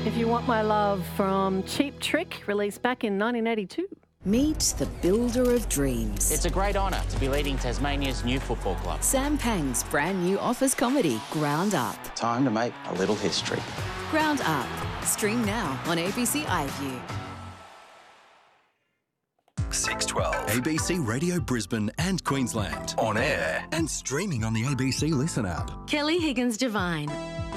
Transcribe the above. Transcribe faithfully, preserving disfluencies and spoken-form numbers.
If You Want My Love from Cheap Trick, released back in nineteen eighty-two. Meet the builder of dreams. It's a great honour to be leading Tasmania's new football club. Sam Pang's brand new office comedy, Ground Up. Time to make a little history. Ground Up. Stream now on A B C iView. six twelve. A B C Radio Brisbane and Queensland. On air and streaming on the A B C Listen app. Kelly Higgins Devine.